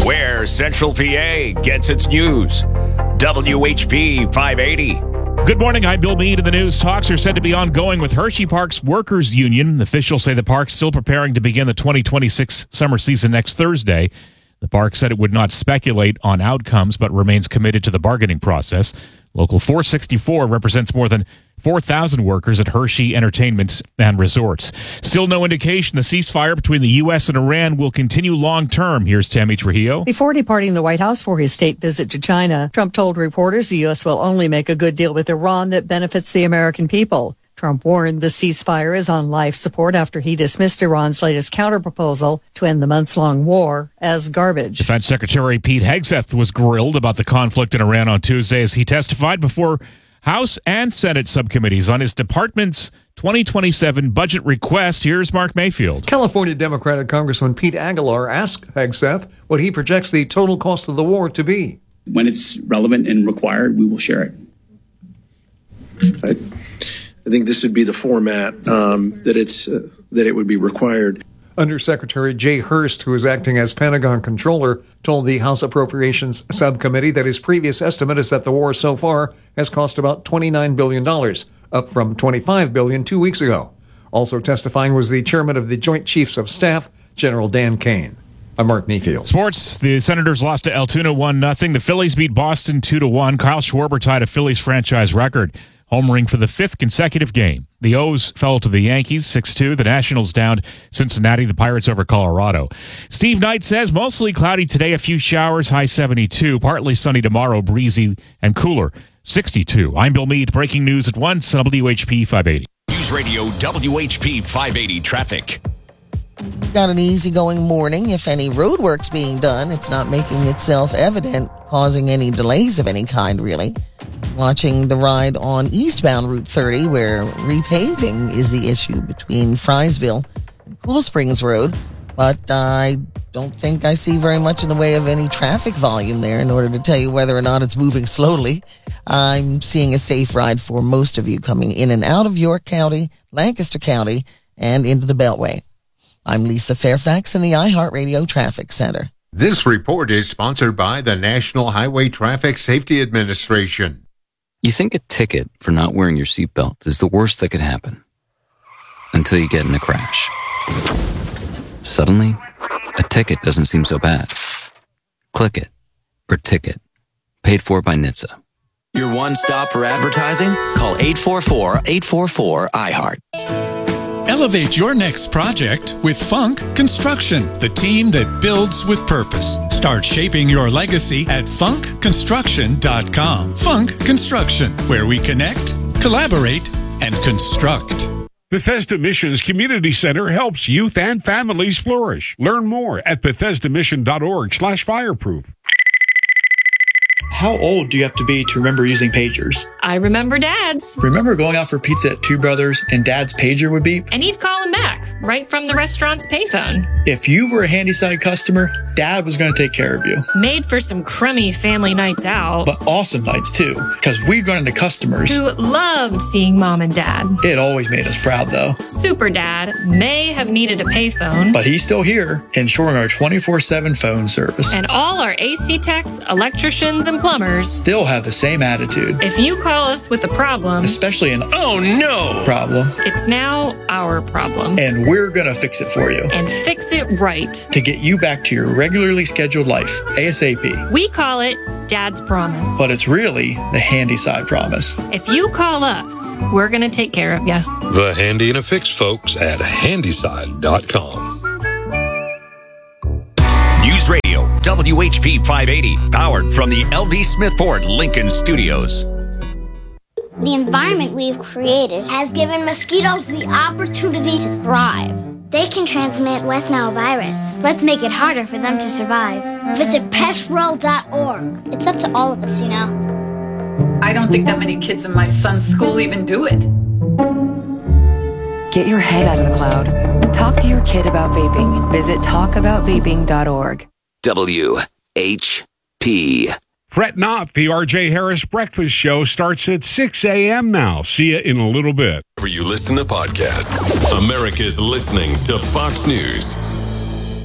where Central PA gets its news. WHP 580. Good morning, I'm Bill Meade, and the news. Talks are said to be ongoing with Hershey Park's Workers Union. Officials say the park's still preparing to begin the 2026 summer season next Thursday. The park said it would not speculate on outcomes, but remains committed to the bargaining process. Local 464 represents more than 4,000 workers at Hershey Entertainment and Resorts. Still no indication the ceasefire between the U.S. and Iran will continue long-term. Here's Tammy Trujillo. Before departing the White House for his state visit to China, Trump told reporters the U.S. will only make a good deal with Iran that benefits the American people. Trump warned the ceasefire is on life support after he dismissed Iran's latest counterproposal to end the months-long war as garbage. Defense Secretary Pete Hegseth was grilled about the conflict in Iran on Tuesday as he testified before House and Senate subcommittees on his department's 2027 budget request. Here's Mark Mayfield. California Democratic Congressman Pete Aguilar asked Hegseth what he projects the total cost of the war to be. When it's relevant and required, we will share it. I think this would be the format that it would be required. Undersecretary Jay Hurst, who is acting as Pentagon controller, told the House Appropriations Subcommittee that his previous estimate is that the war so far has cost about $29 billion, up from $25 billion 2 weeks ago. Also testifying was the chairman of the Joint Chiefs of Staff, General Dan Kane. I'm Mark Mayfield. Sports, the Senators lost to Altoona 1-0. The Phillies beat Boston 2-1. Kyle Schwarber tied a Phillies franchise record, homering for the fifth consecutive game. The O's fell to the Yankees 6-2. The Nationals downed Cincinnati. The Pirates over Colorado. Steve Knight says mostly cloudy today, a few showers, high 72. Partly sunny tomorrow, breezy and cooler, 62. I'm Bill Meade. Breaking news at once on WHP 580. News Radio WHP 580 traffic. Got an easygoing morning. If any road work's being done, it's not making itself evident, causing any delays of any kind, really. Watching the ride on eastbound Route 30, where repaving is the issue between Frysville and Cool Springs Road. But I don't think I see very much in the way of any traffic volume there in order to tell you whether or not it's moving slowly. I'm seeing a safe ride for most of you coming in and out of York County, Lancaster County, and into the Beltway. I'm Lisa Fairfax in the iHeartRadio Traffic Center. This report is sponsored by the National Highway Traffic Safety Administration. You think a ticket for not wearing your seatbelt is the worst that could happen until you get in a crash. Suddenly, a ticket doesn't seem so bad. Click it or ticket. Paid for by NHTSA. Your one stop for advertising? Call 844-844-IHEART. Elevate your next project with Funk Construction, the team that builds with purpose. Start shaping your legacy at funkconstruction.com. Funk Construction, where we connect, collaborate, and construct. Bethesda Mission's Community Center helps youth and families flourish. Learn more at BethesdaMission.org/fireproof. How old do you have to be to remember using pagers? I remember Dad's. Remember going out for pizza at Two Brothers and Dad's pager would beep? And he'd call him back, right from the restaurant's payphone. If you were a Handyside customer, Dad was going to take care of you. Made for some crummy family nights out. But awesome nights, too, because we'd run into customers who loved seeing Mom and Dad. It always made us proud, though. Super Dad may have needed a payphone, but he's still here, ensuring our 24/7 phone service. And all our AC techs, electricians, and plumbers still have the same attitude. If you call us with a problem, especially an "oh no" problem, it's now our problem. And we're gonna fix it for you. And fix it right. To get you back to your regularly scheduled life, ASAP. We call it Dad's Promise. But it's really the Handyside Promise. If you call us, we're gonna take care of you. The Handy and a Fix folks at Handyside.com. News Radio WHP 580, powered from the L.D. Smith Ford Lincoln Studios. The environment we've created has given mosquitoes the opportunity to thrive. They can transmit West Nile virus. Let's make it harder for them to survive. Visit pestworld.org. It's up to all of us, you know. I don't think that many kids in my son's school even do it. Get your head out of the cloud. Talk to your kid about vaping. Visit talkaboutvaping.org. WHP. Fret not, the R.J. Harris Breakfast Show starts at 6 a.m. now. See you in a little bit. Wherever you listen to podcasts, America's listening to Fox News.